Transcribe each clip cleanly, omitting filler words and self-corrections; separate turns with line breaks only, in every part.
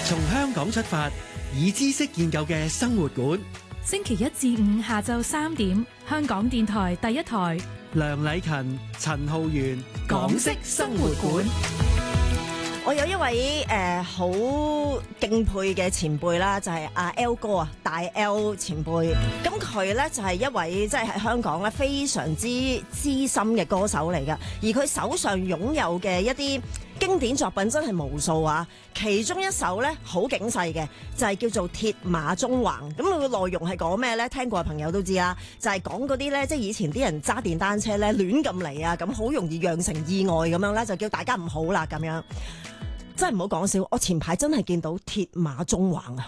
從香港出發，以知識建構嘅生活館。
星期一至五下晝3點，香港電台第一台。
梁禮勤、陳浩源，港式生活館。
我有一位好敬佩嘅前輩啦，就係阿 L 哥啊，大 L 前輩。咁佢咧就係一位即係喺香港咧非常之資深嘅歌手嚟噶，而佢手上擁有嘅一啲經典作品真係無數啊！其中一首咧好警世嘅，就係叫做《鐵馬中橫》。咁佢嘅內容係講咩咧？聽過嘅朋友都知啦，就係講嗰啲咧，即係以前啲人揸電單車咧亂咁嚟啊，咁好容易釀成意外咁樣咧，就叫大家唔好啦咁樣。真係唔好講笑，我前排真係見到鐵馬中橫啊！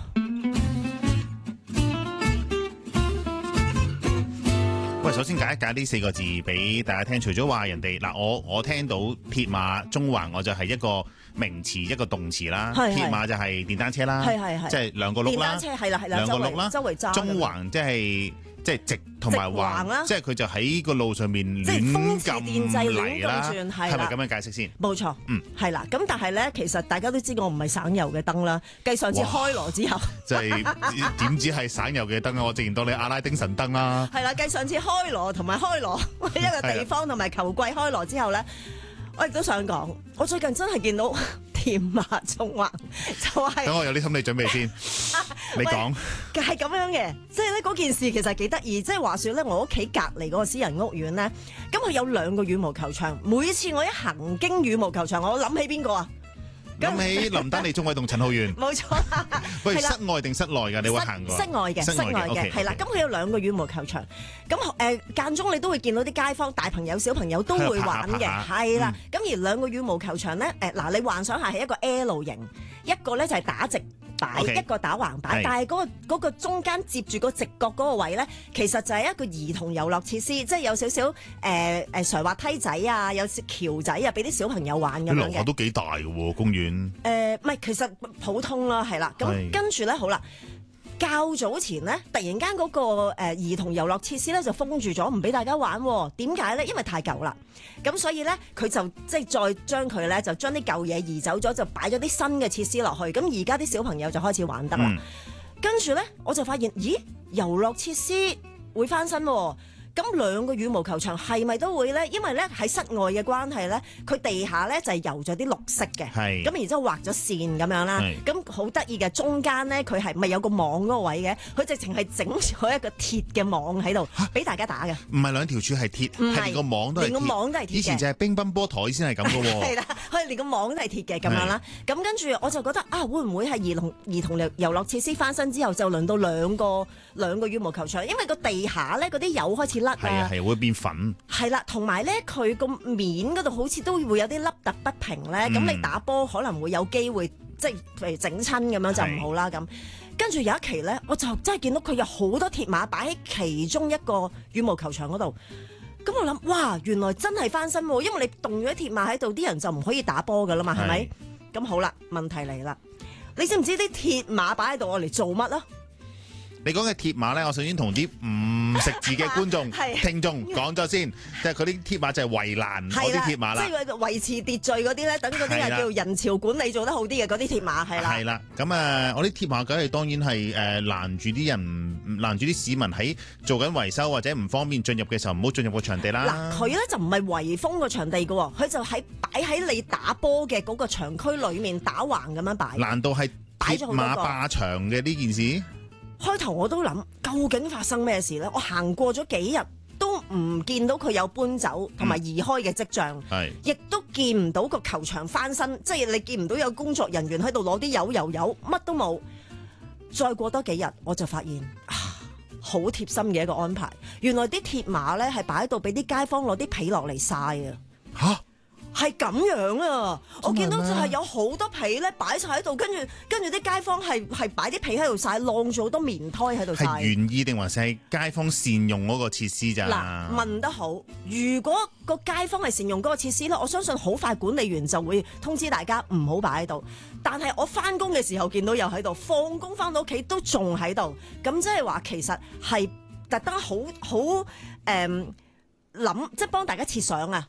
喂，首先解一解呢4個字俾大家聽。除咗話人哋嗱，我聽到鐵馬中橫，我就係一個名詞一個動詞啦。鐵馬就係電單車啦，即係兩個轆啦。電單車係啦，兩個轆啦，周圍揸。中橫即係直同埋橫啦，即係佢就喺個路上面亂咁嚟啦，係咪咁樣解釋先？
冇錯，係啦。咁但係咧，其實大家都知我唔係省油嘅燈啦。繼上次開鑼之後，
就係點知係省油嘅燈啊？我直然當你阿拉丁神燈啦。係
啦，繼上次開鑼同埋開鑼一個地方同埋球季開鑼之後咧，我亦都想講，我最近真係見到鐵馬中橫，就係
等我有啲心理準備先。你講
係咁樣嘅，即係咧嗰件事其實幾得意。即係話說咧，我屋企隔離嗰個私人屋苑咧，咁佢有2個羽毛球場。每次我一行經羽毛球場，我諗起邊個啊？
諗起林丹利中偉同陳浩源。
冇錯啦。
喂，室外定室內㗎？你會行過？
室外嘅，係啦。咁佢有2個羽毛球場。咁間中你都會見到啲街坊、大朋友、小朋友都會玩嘅，係啦。咁而2個羽毛球場咧，嗱你幻想下係一個 L 型，一個咧就係打直擺，一個打橫擺，但係嗰個中間接住個直角嗰個位咧，其實就係一個兒童遊樂設施，即係有少少垂滑梯仔啊，有橋仔啊，俾啲小朋友玩咁樣嘅。
樓下都幾大嘅喎，公園。
唔係，其實普通啦，係啦。咁跟住咧，好啦。較早前咧，突然間嗰個兒童遊樂設施咧就封住咗，唔俾大家玩。點解咧？因為太舊啦。咁所以咧，佢就即係再將佢咧就將啲舊嘢移走咗，就擺咗啲新嘅設施落去。咁而家啲小朋友就開始玩得啦。跟住咧，我就發現，咦，遊樂設施會翻新喎。咁2個羽毛球場係咪都會咧？因為咧喺室外嘅關係咧，佢地下咧就係油咗啲綠色嘅，咁然之後畫咗線咁樣啦。咁好得意嘅，中間咧佢係咪有個網嗰個位嘅？佢直情係整咗一個鐵嘅網喺度，俾大家打嘅。唔係
2條柱係鐵，係連個網都係鐵。連個網都係鐵嘅。以前就係乒乓波台先係咁嘅喎。
係啦，佢連個網都係鐵嘅咁樣啦。咁跟住我就覺得會唔會係兒童遊樂設施翻新之後就輪到兩個羽毛球場？因為個地下咧嗰啲油開始
係會變粉。係
啦，同埋咧，佢個面嗰度好似都會有啲凹凸不平咧。咁你打波可能會有機會，即係譬如整親咁樣就唔好啦。咁跟住有一期咧，我就真係見到佢有好多鐵馬擺喺其中一個羽毛球場嗰度。咁我諗，哇，原來真係翻新喎！因為你動咗鐵馬喺度，啲人就唔可以打波噶啦嘛，係咪？咁好啦，問題嚟啦，你知唔知啲鐵馬擺喺度我嚟做乜啊？
你講嘅鐵馬咧，我首先同啲唔識字嘅觀眾、聽眾講咗先，即係佢啲鐵馬就係圍欄嗰啲鐵馬啦，
即係維持秩序嗰啲咧，等嗰啲叫人潮管理做得好啲嘅嗰啲鐵馬係啦。係啦，
咁我啲鐵馬梗係當然係攔住啲人，攔住啲市民喺做緊維修或者唔方便進入嘅時候，唔好進入個場地啦。
嗱，佢咧就唔係圍封個場地嘅喎，佢就擺喺你打波嘅嗰個場區裡面打橫咁樣擺。
難道係鐵馬霸場嘅呢件事？
開頭我都諗，究竟發生咩事咧？我行過咗幾日都唔見到佢有搬走同埋移開嘅跡象，亦都見唔到個球場翻新，即係你見唔到有工作人員喺度攞啲油，乜都冇。再過多幾日，我就發現好貼心嘅一個安排。原來啲鐵馬咧係擺喺度俾啲街坊攞啲被落嚟曬啊！嚇！係咁樣啊！我見到就係有好多被咧擺晒喺度，跟住啲街坊係擺啲被喺度曬，晾咗好多棉胎喺度曬。
係原意定還是係街坊善用嗰個設施咋？
嗱，問得好。如果個街坊係善用嗰個設施咧，我相信好快管理員就會通知大家唔好擺喺度。但係我翻工嘅時候見到又喺度，放工翻到屋企都仲喺度。咁即係話其實係特登好諗，即係幫大家設想啊！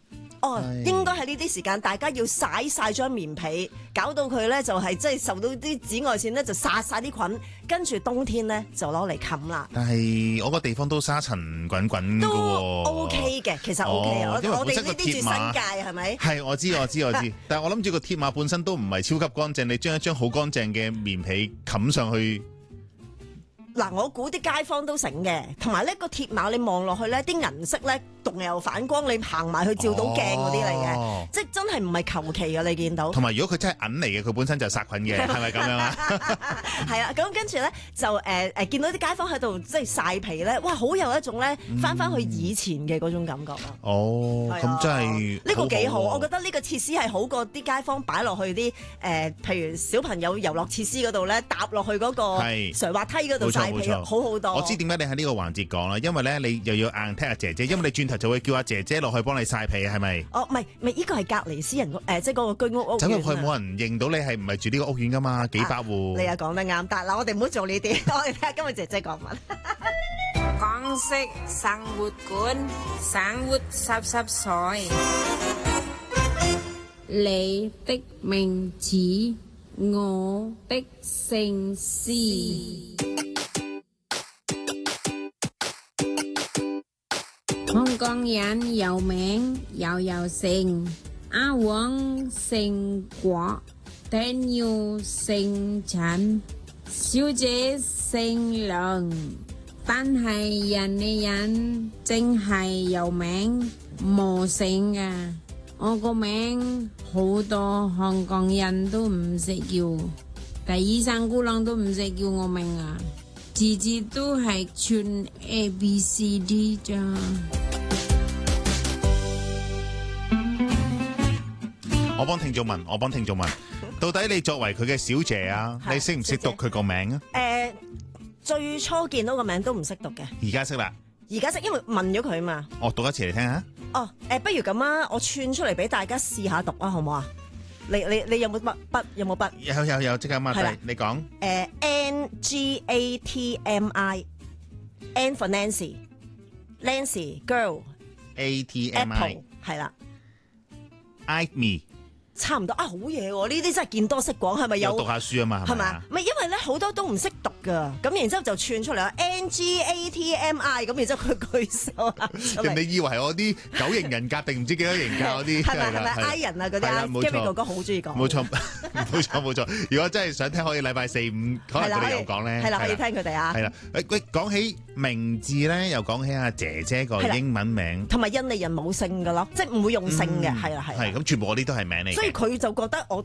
應該喺呢啲時間，大家要曬張棉被，搞到佢咧就係即係受到啲紫外線咧就殺晒啲菌，跟住冬天咧就攞嚟冚啦。
但係我個地方都沙塵滾滾嘅喎。
都 OK 嘅，其實 OK 啊。
因為
我哋呢啲住新
馬
界係咪？
係，我知。但係我諗住個鐵馬本身都唔係超級乾淨，你將一張好乾淨嘅棉被冚上去。
嗱，我估啲街坊都醒嘅，同埋呢個鐵馬你望落去咧，啲銀色咧動又反光，你行埋去照到鏡嗰啲嚟嘅，即係真係唔係求其嘅，你見到。同埋
如果佢真係銀嚟嘅，佢本身就殺菌嘅，係咪咁樣啊？
係啦，咁跟住咧就見到啲街坊喺度即係曬皮咧，哇！好有一種咧翻去以前嘅嗰種感覺啊！
咁真係
呢個幾好，我覺得呢個設施係好過啲街坊擺落去啲譬如小朋友遊樂設施嗰度咧，搭落去嗰個垂滑梯嗰度曬皮，好好多。
我知點解你喺呢個環節講啦，因為咧你又要硬踢阿姐姐，因為你轉頭就會叫阿姐姐落去幫你曬皮，係咪？
唔係，呢個係隔離私人即係嗰個居屋屋苑。走
入去冇人認到你係唔係住呢個屋苑噶嘛？幾百戶。
你又講得啱，但嗱我哋唔好做呢啲，我哋睇下今日姐姐講乜。
港式生活館，生活濕碎。你的名字，我的姓氏。香港人有名又有姓，阿黃姓郭，丁耀姓陳，小姐姓梁，但係人哋人淨係有名冇姓啊！我個名好多香港人都唔識叫，但醫生姑娘都唔識叫我名啊！字字都係串 A B C D 咋。
我幫聽眾問，到底你作為佢嘅小姐啊，你識唔識讀佢個名啊？
最初見到個名都唔識讀嘅，
而家識啦。
而家識，因為問咗佢嘛。
我讀一次嚟聽下。
不如咁啊，我串出嚟俾大家試下讀啊，好唔好啊？你有冇筆？有冇筆？
有，即刻抹低。你講。
NGATMI，N for Nancy girl，ATMI 係啦。
I me。
差唔多啊，好嘢喎！呢啲真係見多識廣，係咪有
讀下書啊嘛？係咪？
唔係因為咧好多都唔識讀噶，咁然之後就串出嚟啦 NGATMI， 咁然之後佢舉手啦。
人哋以為我啲九型人格定唔知幾多型格嗰啲
係咪 I 人啊嗰啲啊 Gary 哥哥好中意講。
冇錯。如果真係想聽，可以禮拜4、5可能佢哋又講咧。
係啦，可以聽佢哋啊。
係啦，喂，講起名字咧，又講起阿姐姐個英文名，
同埋印尼人冇姓噶咯，即係唔會用姓嘅，係啦。
係咁，全部嗰啲都係名嚟。
所以佢就覺得我哋